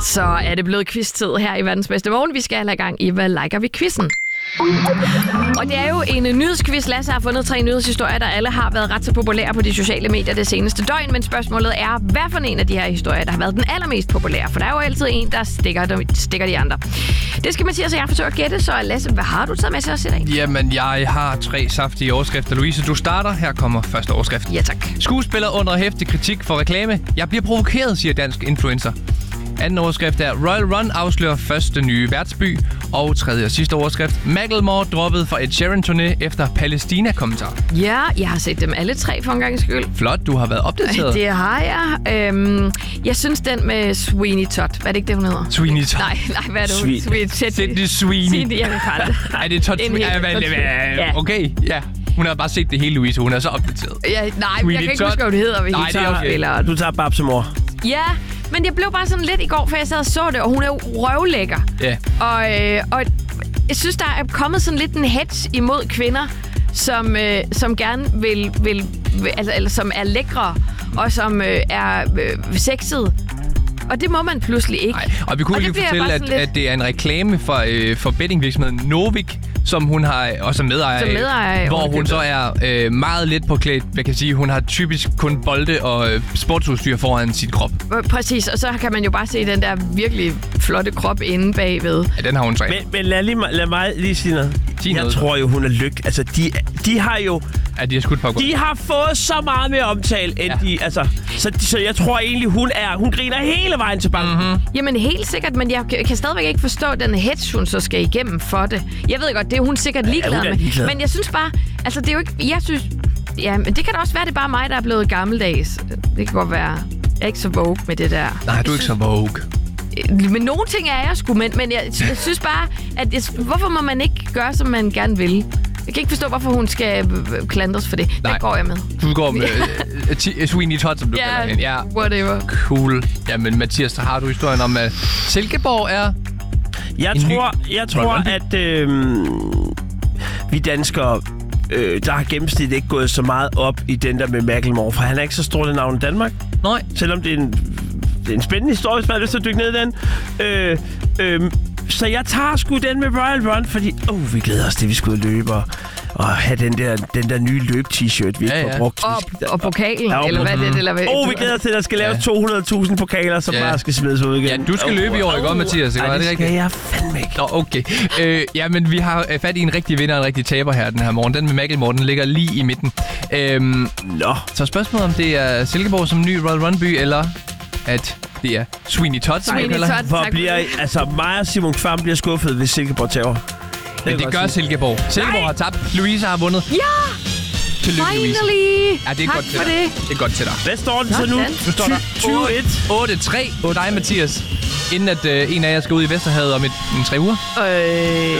Så er det blevet quiz-tid her i Verdens Bedste Morgen. Vi skal have gang i, hvad liker vi quizzen? Og det er jo en nyhedsquiz. Lasse har fundet 3 nyhedshistorier, der alle har været ret så populære på de sociale medier det seneste døgn. Men spørgsmålet er, hvad for en af de her historier, der har været den allermest populære? For der er jo altid en, der stikker de andre. Det skal Mathias og jeg forsøge at gætte. Så Lasse, hvad har du taget med til os i dag? Jamen, jeg har 3 saftige overskrifter. Louise, du starter. Her kommer første overskrift. Ja, tak. Skuespiller under heftig kritik for reklame. Jeg bliver provokeret, siger dansk influencer. Anden overskrift er, Royal Run afslører første nye værtsby. Og tredje og sidste overskrift, Macklemore droppet fra et Sharon-turné efter Palæstina-kommentar. Ja, jeg har set dem alle 3 for en gang skyld. Flot, du har været opdateret. Det har jeg. Jeg synes, den med Sweeney Todd. Hvad er det ikke det, hun hedder? Sweeney Todd. Nej, hvad er det, hun? Sydney Sweeney. Jeg kan det. Er det Todd Sweeney? Okay, ja. Hun har bare set det hele, Louise. Hun er så opdateret. Ja, nej, jeg kan ikke huske, hvad det hedder. Nej, det er okay. Du tager Babsemor. Ja, men jeg blev bare sådan lidt i går, for jeg sad og så det, og hun er jo røvlækker. Ja. Og jeg synes, der er kommet sådan lidt en hetz imod kvinder, som gerne vil eller som er lækre, og som er sexede. Og det må man pludselig ikke. Nej, og vi kunne lige fortælle, at det er en reklame for bettingvirksomheden Novik, som hun har også medejer, hvor hun så er meget let påklædt. Jeg kan sige, hun har typisk kun bolde og sportsudstyr foran sit krop. Præcis, og så kan man jo bare se den der virkelig flotte krop inde bagved. Ja, den har hun trænet. Men lad mig lige sige noget. Jeg tror jo, hun er lykkelig. Altså, de har jo... Ja, de har skudt på. De har fået så meget mere omtale, end de... Altså, så jeg tror egentlig, hun griner hele vejen til banken. Mm-hmm. Jamen, helt sikkert, men jeg kan stadigvæk ikke forstå den hetz, hun så skal igennem for det. Jeg ved godt, det er hun sikkert ligeglad med. Men jeg synes bare... Altså, det er jo ikke... Jeg synes... Ja, men det kan da også være, det er bare mig, der er blevet gammeldags. Det kan godt være... Jeg er ikke så vogue med det der. Nej, du er ikke så vogue. Men nogle ting er jeg sgu, men jeg synes bare, at hvorfor må man ikke gøre, som man gerne vil? Jeg kan ikke forstå, hvorfor hun skal klandres for det. Der går jeg med. Du går med Sweeney Todd, som du kalder hende. Ja, whatever. Cool. Jamen, Mathias, så har du historien om, at Silkeborg er... Jeg tror, at vi danskere, der har gennemsnitligt ikke gået så meget op i den der med Macklemore, for han er ikke så stort et navn i Danmark. Nej. Selvom det er en spændende historie, hvis man har lyst til at dykke ned i den. Så jeg tager sgu den med Royal Run, fordi vi glæder os til, vi skulle løbe og have den der nye løb-t-shirt, vi ikke har brugt. Og pokalen, eller hvad det eller vi glæder os til, at der skal laves 200.000 pokaler, som bare skal smides ud igen. Ja, du skal løbe i år, ikke godt, Mathias? Nej, det skal jeg fandme ikke. Okay. Men vi har fat i en rigtig vinder og en rigtig taber her den her morgen. Den med Macklemore, den ligger lige i midten. Så spørgsmålet om det er Silkeborg som ny Royal Run-by, eller at det er Sweeney Todd. Hvor bliver mig og Simon Kvam bliver skuffet, hvis Silkeborg taber. Men det gør Silkeborg. Silkeborg har tabt. Louise har vundet. Ja! Tillykke, Finally! Louise. Ja, det er tak godt til for dig. Det er godt til dig. Hvad står den så nu? Nu står der 8-3 på dig, Mathias. Inden at en af jer skal ud i Vesterhavet om en 3 uger.